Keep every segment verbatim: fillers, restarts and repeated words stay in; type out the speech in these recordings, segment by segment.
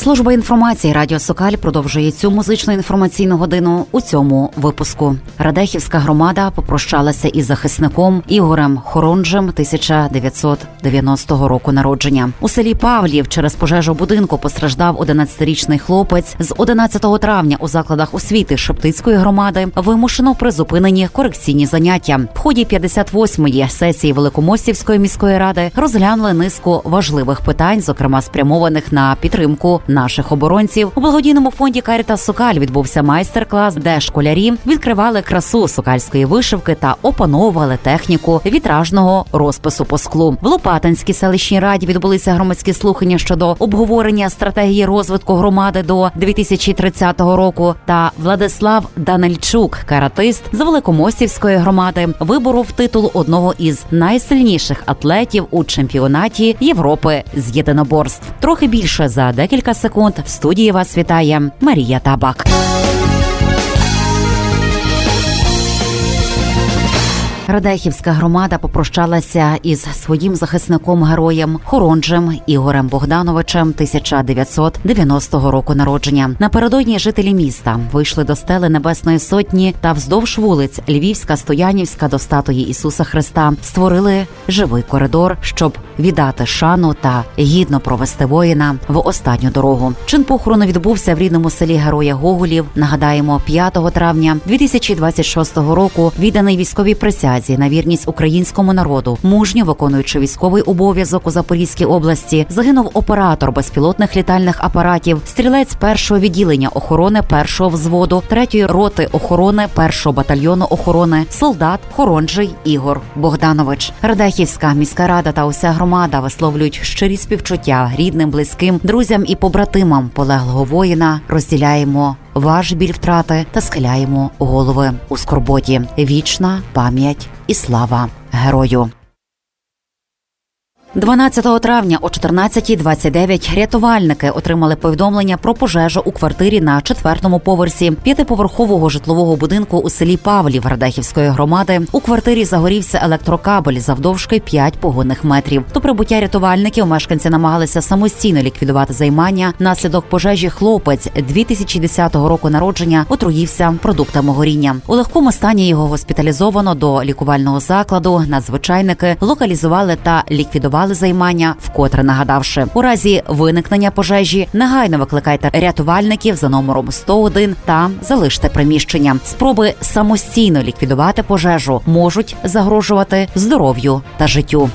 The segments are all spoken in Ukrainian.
Служба інформації Радіо Сокаль продовжує цю музичну інформаційну годину у цьому випуску. Радехівська громада попрощалася із захисником Ігорем Хоронжем тисяча дев'ятсот дев'яностого року народження. У селі Павлів через пожежу будинку постраждав одинадцятирічний хлопець. З одинадцятого травня у закладах освіти Шептицької громади вимушено призупинені корекційні заняття. В ході п'ятдесят восьмої сесії Великомостівської міської ради розглянули низку важливих питань, зокрема спрямованих на підтримку наших оборонців. У благодійному фонді Карітас Сокаль відбувся майстер-клас, де школярі відкривали красу сокальської вишивки та опановували техніку вітражного розпису по склу. В Лопатинській селищній раді відбулися громадські слухання щодо обговорення стратегії розвитку громади до дві тисячі тридцятого року. Та Владислав Данильчук, каратист з Великомостівської громади, виборов титул одного із найсильніших атлетів у чемпіонаті Європи з єдиноборств. Трохи більше за декілька секунд. В студії вас вітає Марія Табак. Радехівська громада попрощалася із своїм захисником-героєм Хоронжем Ігорем Богдановичем тисяча дев'ятсот дев'яностого року народження. Напередодні жителі міста вийшли до стели Небесної Сотні та вздовж вулиць Львівська, Стоянівська до статуї Ісуса Христа створили живий коридор, щоб віддати шану та гідно провести воїна в останню дорогу. Чин похорону відбувся в рідному селі Героя Гоголів. Нагадаємо, п'ятого травня дві тисячі двадцять шостого року відданий військовій присязі на вірність українському народу, мужньо виконуючи військовий обов'язок у Запорізькій області, загинув оператор безпілотних літальних апаратів, стрілець першого відділення охорони першого взводу, третьої роти охорони першого батальйону охорони, солдат Хоронжий Ігор Богданович. Радехівська міська рада та уся громада висловлюють щирі співчуття рідним, близьким, друзям і побратимам полеглого воїна. Розділяємо ваш біль втрати та схиляємо голови у скорботі. Вічна пам'ять і слава герою. дванадцятого травня о чотирнадцятій двадцять дев'ять рятувальники отримали повідомлення про пожежу у квартирі на четвертому поверсі п'ятиповерхового житлового будинку у селі Павлів Радехівської громади. У квартирі загорівся електрокабель завдовжки п'ять погонних метрів. До прибуття рятувальників мешканці намагалися самостійно ліквідувати займання. Наслідок пожежі хлопець дві тисячі десятого року народження отруївся продуктами горіння. У легкому стані його госпіталізовано до лікувального закладу. Надзвичайники локалізували та ліквідували займання, вкотре нагадавши, у разі виникнення пожежі негайно викликайте рятувальників за номером сто один та залиште приміщення. Спроби самостійно ліквідувати пожежу можуть загрожувати здоров'ю та життю.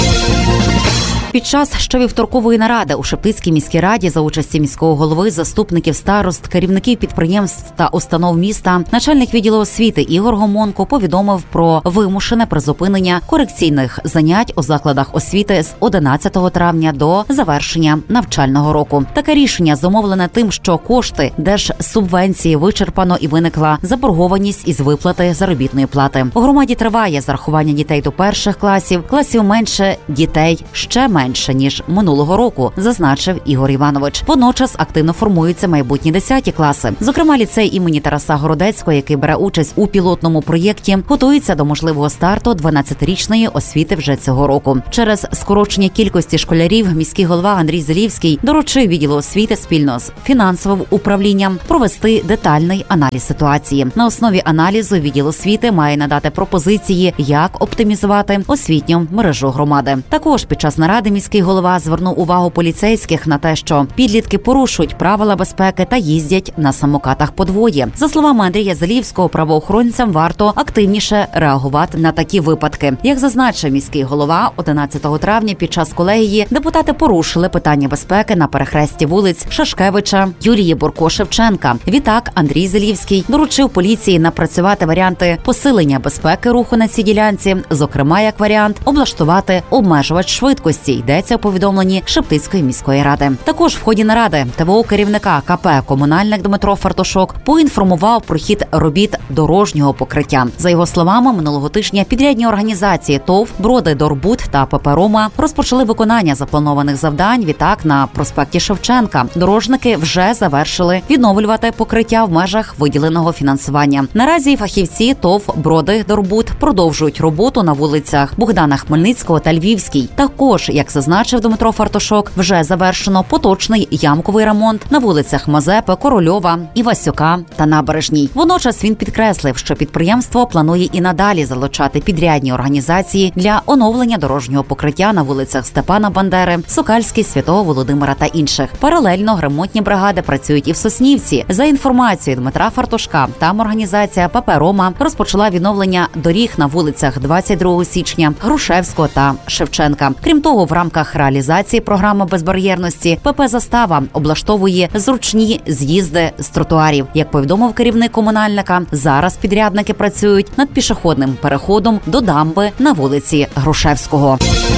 Під час щовівторкової наради у Шептицькій міській раді за участі міського голови, заступників старост, керівників підприємств та установ міста, начальник відділу освіти Ігор Гомонко повідомив про вимушене призупинення корекційних занять у закладах освіти з одинадцятого травня до завершення навчального року. Таке рішення зумовлене тим, що кошти держсубвенції вичерпано і виникла заборгованість із виплати заробітної плати. У громаді триває зарахування дітей до перших класів, класів менше дітей ще менше. менше, ніж минулого року, зазначив Ігор Іванович. Водночас активно формуються майбутні десяті класи. Зокрема, ліцей імені Тараса Городецького, який бере участь у пілотному проєкті, готується до можливого старту дванадцятирічної освіти вже цього року. Через скорочення кількості школярів міський голова Андрій Зелівський доручив відділу освіти спільно з фінансовим управлінням провести детальний аналіз ситуації. На основі аналізу відділ освіти має надати пропозиції, як оптимізувати освітню мережу громади. Також під час наради міський голова звернув увагу поліцейських на те, що підлітки порушують правила безпеки та їздять на самокатах по двоє. За словами Андрія Зелівського, правоохоронцям варто активніше реагувати на такі випадки. Як зазначив міський голова, одинадцятого травня під час колегії депутати порушили питання безпеки на перехресті вулиць Шашкевича, Юлії Бурко-Шевченка. Відтак Андрій Зелівський доручив поліції напрацювати варіанти посилення безпеки руху на цій ділянці, зокрема, як варіант, облаштувати обмежувач швидкості. Йдеться у повідомленні Шептицької міської ради. Також в ході наради ТВО керівника КП «Комунальник» Дмитро Фартушок поінформував про хід робіт дорожнього покриття. За його словами, минулого тижня підрядні організації ТОВ «Броди Дорбут» та ПП «Рома» розпочали виконання запланованих завдань. Відтак на проспекті Шевченка дорожники вже завершили відновлювати покриття в межах виділеного фінансування. Наразі фахівці ТОВ «Броди Дорбут» продовжують роботу на вулицях Богдана Хмельницького та Львівській. Також, як Як зазначив Дмитро Фартушок, вже завершено поточний ямковий ремонт на вулицях Мазепи, Корольова, Івасюка та Набережній. Водночас він підкреслив, що підприємство планує і надалі залучати підрядні організації для оновлення дорожнього покриття на вулицях Степана Бандери, Сокальській, Святого Володимира та інших. Паралельно ремонтні бригади працюють і в Соснівці. За інформацією Дмитра Фартушка, там організація ПП «Рома» розпочала відновлення доріг на вулицях двадцять другого січня, Грушевського та Шевченка. Крім того, в рамках реалізації програми безбар'єрності ПП «Застава» облаштовує зручні з'їзди з тротуарів. Як повідомив керівник комунальника, зараз підрядники працюють над пішохідним переходом до дамби на вулиці Грушевського.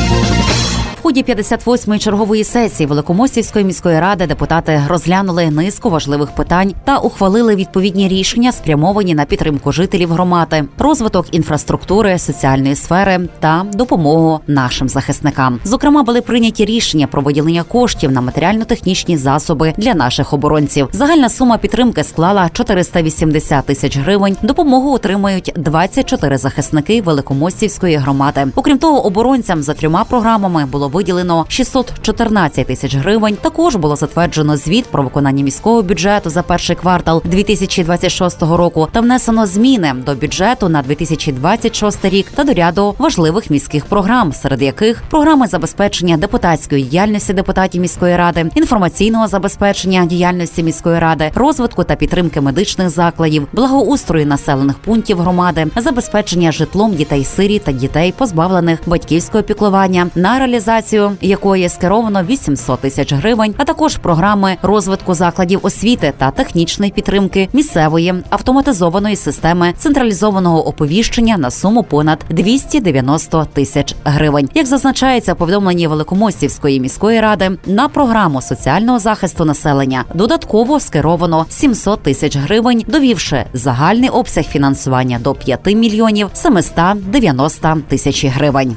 В ході п'ятдесят восьмої чергової сесії Великомостівської міської ради депутати розглянули низку важливих питань та ухвалили відповідні рішення, спрямовані на підтримку жителів громади, розвиток інфраструктури, соціальної сфери та допомогу нашим захисникам. Зокрема, були прийняті рішення про виділення коштів на матеріально-технічні засоби для наших оборонців. Загальна сума підтримки склала чотириста вісімдесят тисяч гривень. Допомогу отримають двадцять чотири захисники Великомостівської громади. Окрім того, оборонцям за трьома програмами було виділено шістсот чотирнадцять тисяч гривень. Також було затверджено звіт про виконання міського бюджету за перший квартал дві тисячі двадцять шостого року та внесено зміни до бюджету на дві тисячі двадцять шостий рік та до ряду важливих міських програм, серед яких програми забезпечення депутатської діяльності депутатів міської ради, інформаційного забезпечення діяльності міської ради, розвитку та підтримки медичних закладів, благоустрою населених пунктів громади, забезпечення житлом дітей-сиріт та дітей, позбавлених батьківського піклування, на реалізацію якої скеровано вісімсот тисяч гривень, а також програми розвитку закладів освіти та технічної підтримки місцевої автоматизованої системи централізованого оповіщення на суму понад двісті дев'яносто тисяч гривень. Як зазначається в повідомленні Великомостівської міської ради, на програму соціального захисту населення додатково скеровано сімсот тисяч гривень, довівши загальний обсяг фінансування до п'яти мільйонів сімсот дев'яносто тисяч гривень.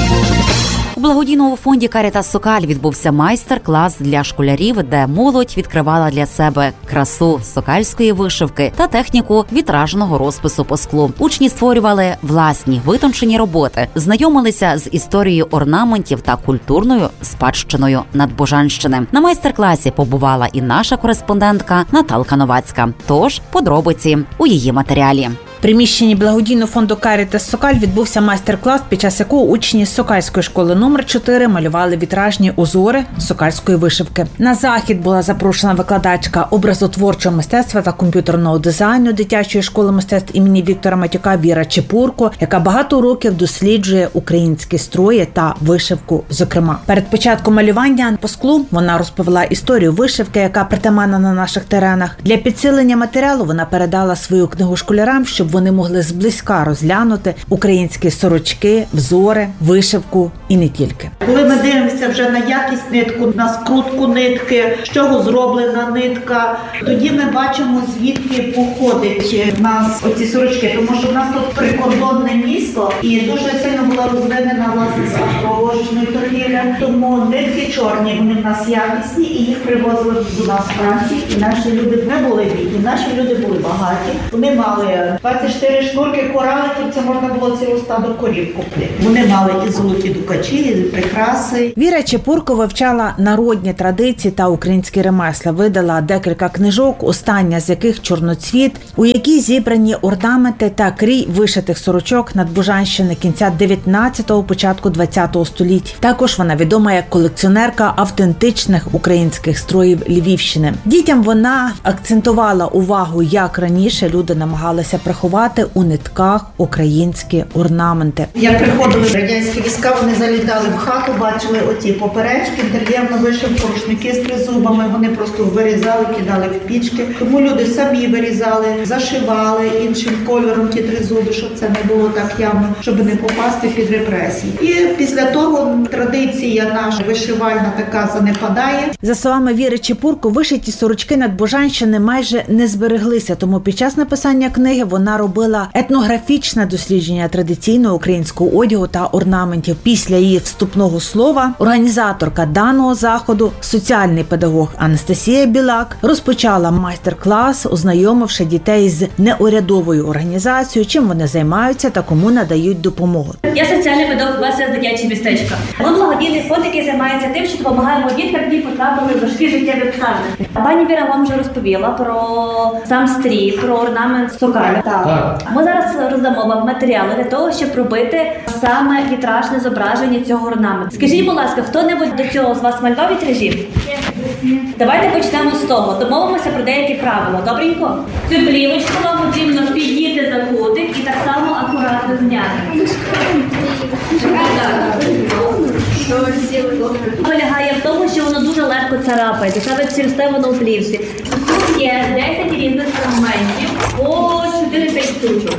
У благодійному фонді «Карітас Сокаль» відбувся майстер-клас для школярів, де молодь відкривала для себе красу сокальської вишивки та техніку вітражного розпису по склу. Учні створювали власні витончені роботи, знайомилися з історією орнаментів та культурною спадщиною Надбожанщини. На майстер-класі побувала і наша кореспондентка Наталка Новацька. Тож подробиці у її матеріалі. В приміщенні благодійного фонду «Карітас Сокаль» відбувся майстер-клас, під час якого учні з Сокальської школи номер чотири малювали вітражні узори сокальської вишивки. На захід була запрошена викладачка образотворчого мистецтва та комп'ютерного дизайну дитячої школи мистецтв імені Віктора Матюка Віра Чепурко, яка багато років досліджує українські строї та вишивку, зокрема. Перед початком малювання по склу вона розповіла історію вишивки, яка притаманна на наших теренах. Для підсилення матеріалу вона передала свою книгу школярам, щоб вони могли зблизька розглянути українські сорочки, взори, вишивку і не тільки. Коли ми дивимося вже на якість нитку, на скрутку нитки, з чого зроблена нитка, тоді ми бачимо, звідки походить в нас оці сорочки, тому що в нас тут прикордонне місто і дуже сильно була розвинена власність агровожної торгівлі, тому нитки чорні, вони в нас якісні і їх привозили до нас в Франції. І наші люди не були бідні, наші люди були багаті, вони мали двадцять чотири шнурки кораликів, це можна було цілу стадо корів купити. Вони мали і золоті дукачі, і прикраси. Віра Чепурко вивчала народні традиції та українські ремесла. Видала декілька книжок, остання з яких «Чорноцвіт», у якій зібрані орнаменти та крій вишитих сорочок Надбожанщини кінця дев'ятнадцятого, початку двадцятого століть. Також вона відома як колекціонерка автентичних українських строїв Львівщини. Дітям вона акцентувала увагу, як раніше люди намагалися приховати у нитках українські орнаменти. Як приходили радянські війська, вони залітали в хату, бачили оці поперечки, інтер'єрну вишивку, рушники з тризубами, вони просто вирізали, кидали в пічки. Тому люди самі вирізали, зашивали іншим кольором ті тризуби, щоб це не було так явно, щоб не попасти під репресії. І після того традиція наша вишивальна така занепадає. За словами Віри Чепурко, вишиті сорочки Надбожанщини майже не збереглися, тому під час написання книги вона вона робила етнографічне дослідження традиційного українського одягу та орнаментів. Після її вступного слова організаторка даного заходу, соціальний педагог Анастасія Білак, розпочала майстер-клас, ознайомивши дітей з неурядовою організацією, чим вони займаються та кому надають допомогу. Я соціальний педагог «Веселе дитяче містечко». Ми благодійний фонд, який займається тим, що допомагаємо діткам, які потрапили в важкі життєві обставини. Пані Віра вам вже розповіла про сам стрій, про орнамент сокаля. Так. Ми зараз роздамо вам матеріали для того, щоб робити саме вітражне зображення цього орнаменту. Скажіть, будь ласка, хто-небудь до цього з вас малював вітражі? Давайте почнемо з того. Домовимося про деякі правила. Добренько? Цю плівочку вам потрібно підійти за кутик і так само акуратно зняти. Полягає в тому, що воно дуже легко царапається, саме через те воно в плівці. Тут є десять різних фрагментів по чотири-п'ять штучок.